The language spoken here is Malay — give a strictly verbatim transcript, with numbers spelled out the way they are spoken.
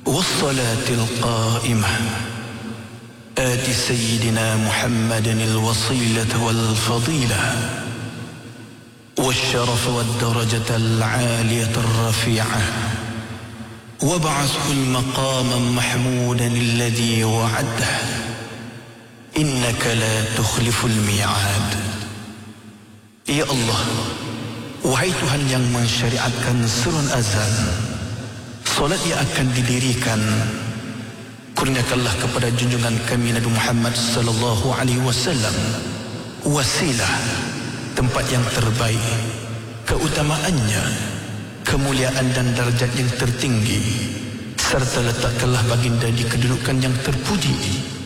والصلاة القائمة آت سيدنا محمد الوصيلة والفضيلة والشرف والدرجة العالية الرفيعة وابعثه المقام محمودا الذي وعده إنك لا تخلف الميعاد. Ya Allah, wahai Tuhan yang mensyariatkan surun azan, solat yang akan didirikan, kurniakanlah kepada junjungan kami Nabi Muhammad sallallahu alaihi wasallam wasilah, tempat yang terbaik, keutamaannya, kemuliaan dan darjat yang tertinggi, serta letakkanlah baginda di kedudukan yang terpuji